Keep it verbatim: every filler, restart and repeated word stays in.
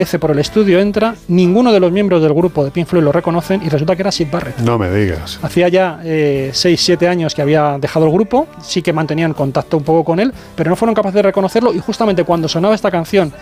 por el estudio, entra, ninguno de los miembros del grupo de Pink Floyd lo reconocen y resulta que era Syd Barrett. No me digas. Hacía ya seis siete años que había dejado el grupo, sí que mantenían contacto un poco con él, pero no fueron capaces de reconocerlo y justamente cuando sonaba esta canción